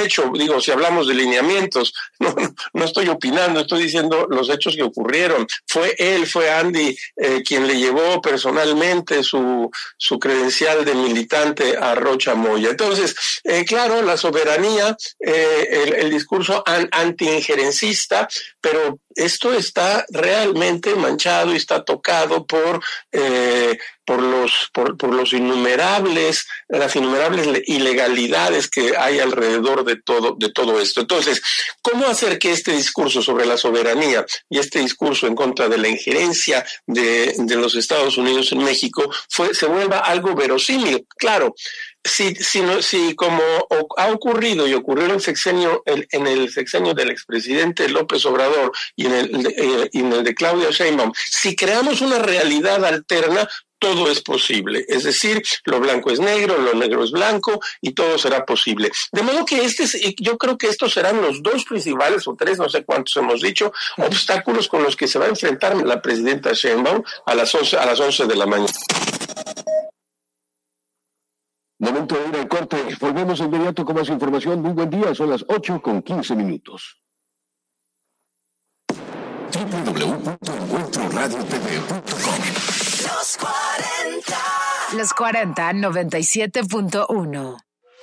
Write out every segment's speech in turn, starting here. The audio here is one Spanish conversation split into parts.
hecho, digo, si hablamos de lineamientos, no estoy opinando, estoy diciendo los hechos que ocurrieron. Fue Andy quien le llevó personalmente su credencial de militante a Rocha Moya. Entonces, claro, la soberanía, el discurso anti-injerencista, pero esto está realmente manchado y está tocado por las innumerables ilegalidades que hay alrededor de todo esto. Entonces, ¿cómo hacer que este discurso sobre la soberanía y este discurso en contra de la injerencia de los Estados Unidos en México se vuelva algo verosímil? Claro, si como ha ocurrido y ocurrió en el sexenio del expresidente López Obrador y en el de Claudia Sheinbaum, si creamos una realidad alterna, todo es posible. Es decir, lo blanco es negro, lo negro es blanco y todo será posible. De modo que yo creo que estos serán los dos principales, o tres, no sé cuántos hemos dicho, obstáculos con los que se va a enfrentar la presidenta Sheinbaum a las 11 de la mañana. Momento de ir al corte. Volvemos de inmediato con más información. Muy buen día, son las 8:15. www.encuentroradiotv.com. Los 40. Los 40, 97.1.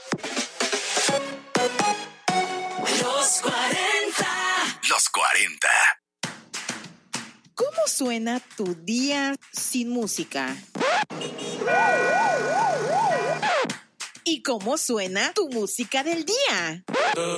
Los 40. Los 40. ¿Cómo suena tu día sin música? ¿Y cómo suena tu música del día?